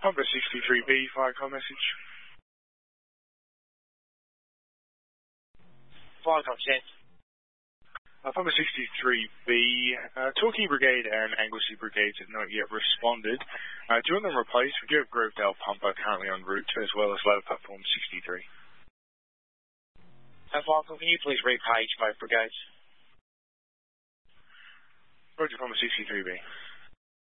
Pumper 63B, fire call message. Fire call, sent. Pumper 63B, Torquay Brigade and Anglesey Brigades have not yet responded. Do you want them replaced? We do have Grovedale Pumper currently en route, as well as lower platform 63. Michael, can you please repage both brigades? Roger, Pumper 63B.